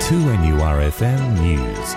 2NURFM News.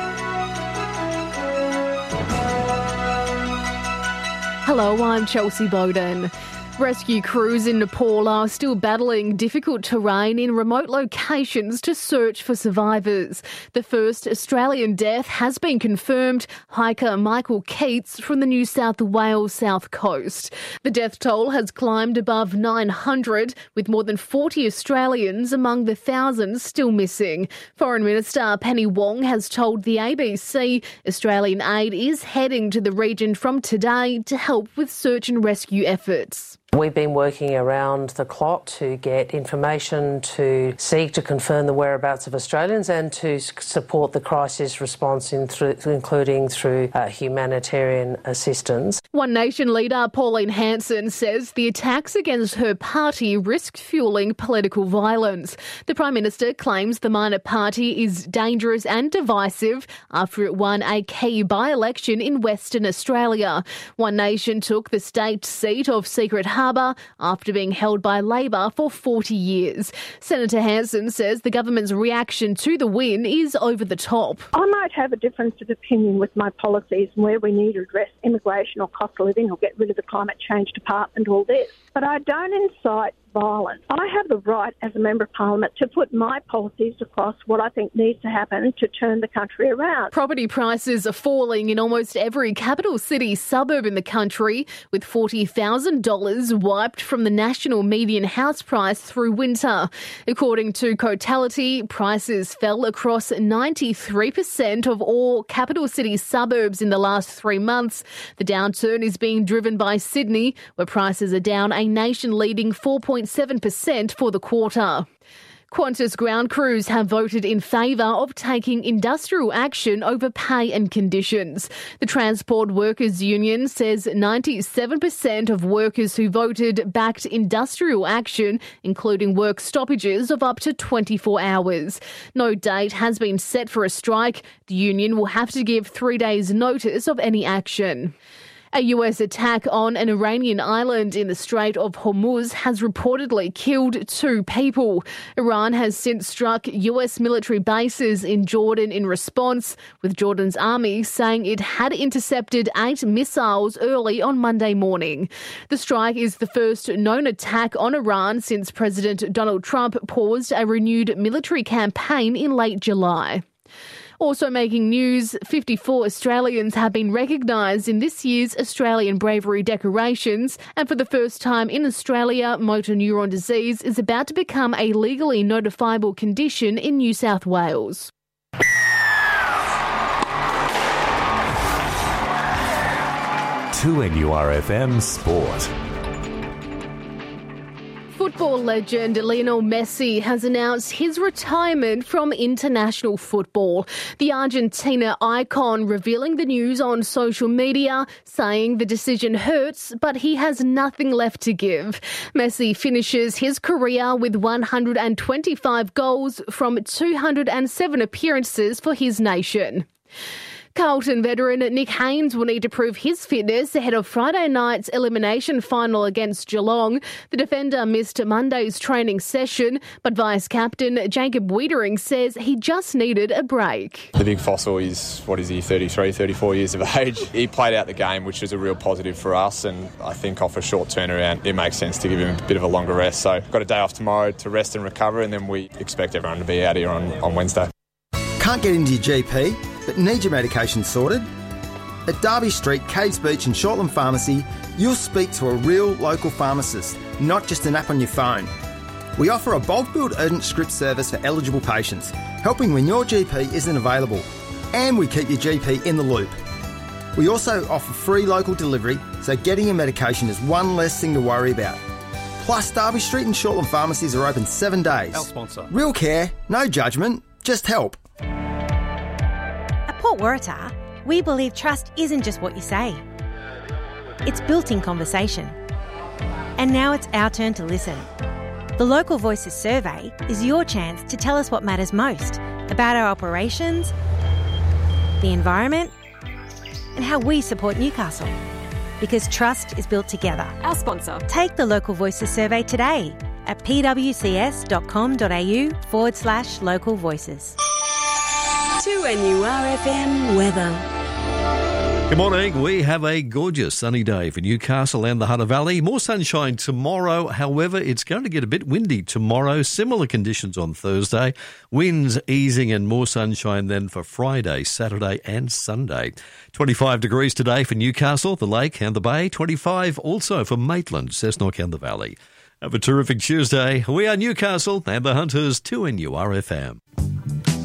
Hello, I'm Chelsea Bowden. Rescue crews in Nepal are still battling difficult terrain in remote locations to search for survivors. The first Australian death has been confirmed, hiker Michael Keats from the New South Wales south coast. The death toll has climbed above 900, with more than 40 Australians among the thousands still missing. Foreign Minister Penny Wong has told the ABC Australian aid is heading to the region from today to help with search and rescue efforts. We've been working around the clock to get information, to seek to confirm the whereabouts of Australians and to support the crisis response, including through humanitarian assistance. One Nation leader Pauline Hanson says the attacks against her party risk fuelling political violence. The Prime Minister claims the minor party is dangerous and divisive after it won a key by-election in Western Australia. One Nation took the state seat of Secret Harbour after being held by Labor for 40 years. Senator Hanson says the government's reaction to the win is over the top. I might have a difference of opinion with my policies and where we need to address immigration or cost of living or get rid of the climate change department, all this. But I don't incite violence. I have the right as a Member of Parliament to put my policies across what I think needs to happen to turn the country around. Property prices are falling in almost every capital city suburb in the country, with $40,000 wiped from the national median house price through winter. According to Cotality, prices fell across 93% of all capital city suburbs in the last 3 months. The downturn is being driven by Sydney, where prices are down a nation-leading 4.7% for the quarter. Qantas ground crews have voted in favour of taking industrial action over pay and conditions. The Transport Workers Union says 97% of workers who voted backed industrial action, including work stoppages of up to 24 hours. No date has been set for a strike. The union will have to give 3 days' notice of any action. A US attack on an Iranian island in the Strait of Hormuz has reportedly killed 2 people. Iran has since struck US military bases in Jordan in response, with Jordan's army saying it had intercepted 8 missiles early on Monday morning. The strike is the first known attack on Iran since President Donald Trump paused a renewed military campaign in late July. Also making news, 54 Australians have been recognised in this year's Australian Bravery decorations, and for the first time in Australia, motor neuron disease is about to become a legally notifiable condition in New South Wales. To NURFM Sport. Football legend Lionel Messi has announced his retirement from international football. The Argentina icon revealing the news on social media, saying the decision hurts, but he has nothing left to give. Messi finishes his career with 125 goals from 207 appearances for his nation. Carlton veteran Nick Haynes will need to prove his fitness ahead of Friday night's elimination final against Geelong. The defender missed Monday's training session, but Vice-Captain Jacob Wiedering says he just needed a break. The big fossil is, 33, 34 years of age. He played out the game, which was a real positive for us, and I think off a short turnaround, it makes sense to give him a bit of a longer rest. So got a day off tomorrow to rest and recover, and then we expect everyone to be out here on Wednesday. Can't get into your GP, but need your medication sorted? At Derby Street, Caves Beach and Shortland Pharmacy, you'll speak to a real local pharmacist, not just an app on your phone. We offer a bulk billed urgent script service for eligible patients, helping when your GP isn't available. And we keep your GP in the loop. We also offer free local delivery, so getting your medication is one less thing to worry about. Plus, Derby Street and Shortland Pharmacies are open 7 days. Our sponsor. Real care, no judgment, just help. At Port Waratah, we believe trust isn't just what you say. It's built in conversation. And now it's our turn to listen. The Local Voices survey is your chance to tell us what matters most about our operations, the environment, and how we support Newcastle. Because trust is built together. Our sponsor. Take the Local Voices survey today at pwcs.com.au/local voices. 2NURFM weather. Good morning. We have a gorgeous sunny day for Newcastle and the Hunter Valley. More sunshine tomorrow. However, it's going to get a bit windy tomorrow. Similar conditions on Thursday. Winds easing and more sunshine then for Friday, Saturday and Sunday. 25 degrees today for Newcastle, the Lake and the Bay. 25 also for Maitland, Cessnock and the Valley. Have a terrific Tuesday. We are Newcastle and the Hunters, 2NURFM.